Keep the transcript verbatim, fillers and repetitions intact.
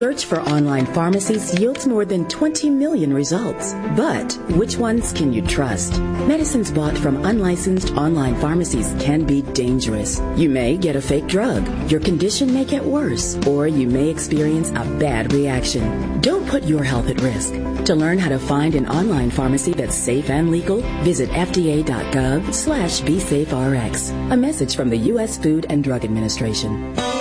Search for online pharmacies yields more than twenty million results. But which ones can you trust? Medicines bought from unlicensed online pharmacies can be dangerous. You may get a fake drug, your condition may get worse, or you may experience a bad reaction. Don't put your health at risk. To learn how to find an online pharmacy that's safe and legal, visit F D A dot gov slash B safe R X. A message from the U S Food and Drug Administration.